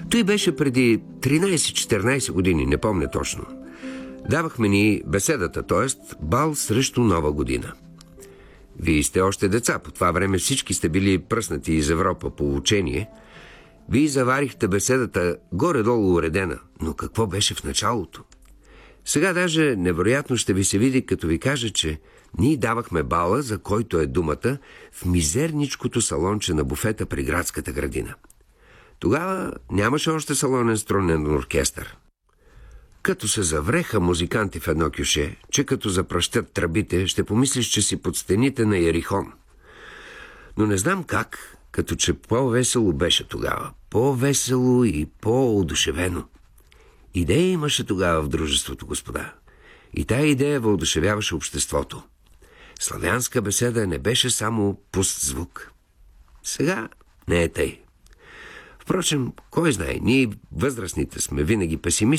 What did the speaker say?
Той беше преди 13-14 години, не помня точно. Давахме ни беседата, т.е. бал срещу Нова година. Вие сте още деца, по това време всички сте били пръснати из Европа по учение. Вие заварихте беседата горе-долу уредена, но какво беше в началото? Сега даже невероятно ще ви се види, като ви кажа, че ние давахме бала, за който е думата, в мизерничкото салонче на буфета при градската градина. Тогава нямаше още салонен струнен оркестър. Като се завреха музиканти в едно кюше, че като запръщат тръбите, ще помислиш, че си под стените на Ерихон. Но не знам как, като че по-весело беше тогава. По-весело и по-одушевено. Идея имаше тогава в дружеството, господа. И тая идея въодушевяваше обществото. Славянска беседа не беше само пуст звук. Сега не е тъй. Впрочем, кой знае, ние възрастните сме винаги песимисти.